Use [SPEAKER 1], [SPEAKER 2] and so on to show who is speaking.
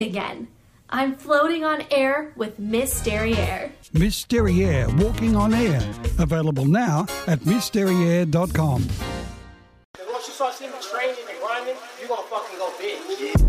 [SPEAKER 1] again. I'm floating on air with Miss Derriere.
[SPEAKER 2] Miss Derriere, walking on air. Available now at MissDerriere.com.
[SPEAKER 3] Once you start seeing me training and grinding, you're gonna fucking go big.